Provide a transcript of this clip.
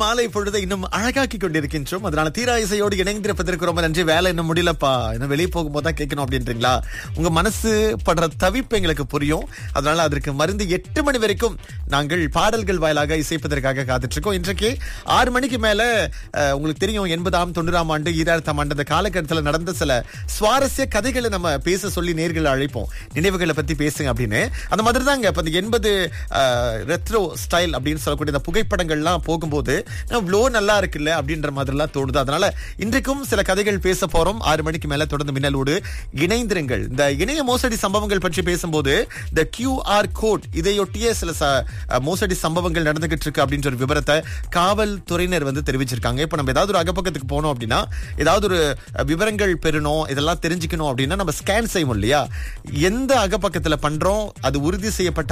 மாலை பொழுதை இன்னும் அழகாக்கி கொண்டிருக்கின்றோம். அதனால தீரா இசையோடு இணைந்திருப்பதற்கு ரொம்ப நன்றி. வேலை இன்னும் முடியலப்பா, இன்னும் வெளியே போகும்போது தான் கேட்கணும் அப்படின்றீங்களா? உங்க மனசு படுற தவிப்பு எங்களுக்கு புரியும். அதனால அதற்கு மருந்து 8 மணி வரைக்கும் நாங்கள் பாடல்கள் வாயிலாக இசைப்பதற்காக காத்துட்டு இருக்கோம். இன்றைக்கு 6 மணிக்கு மேல உங்களுக்கு தெரியும் 80ஆம் 90ஆம் ஆண்டு 2000ஆம் ஆண்டு அந்த காலகட்டத்தில் நடந்த சில சுவாரஸ்ய கதைகளை நம்ம பேச சொல்லி நேர்களை அழைப்போம். நினைவுகளை பத்தி பேசுங்க அப்படின்னு. அந்த மாதிரி தாங்க இப்ப இந்த 80 ரெட்ரோ ஸ்டைல் அப்படின்னு சொல்லக்கூடிய இந்த புகைப்படங்கள்லாம் போகும்போது இவ்வளோ நல்லா இருக்குல்ல அப்படின்ற மாதிரிலாம் தோணுது. அதனால இன்றைக்கும் சில கதைகள் பேச போறோம். 6 மணிக்கு மேல தொடர்ந்து மின்னலோடு இணைந்திருங்கள். இந்த இணைய மோசடி சம்பவங்கள் பற்றி பேசும்போது இந்த QR கோட் இதையொட்டிய சில மோசடி சம்பவங்கள் நடந்துகிட்டு இருக்கு அப்படின்ற ஒரு விவரத்தை காவல்துறையினர் தெரிவிச்சிருக்காங்க. இப்ப நம்ம ஏதாவது ஒரு அகப்பக்கத்துக்கு போனோம் அப்படின்னா, ஏதாவது ஒரு விவரங்கள் பெறணும், இதெல்லாம் தெரிஞ்சுக்கணும் அப்படின்னா நம்ம ஸ்கேன் செய்வோம் இல்லையா? எந்த அகப்பக்கத்துல பண்றோம், அது உறுதி செய்யப்பட்ட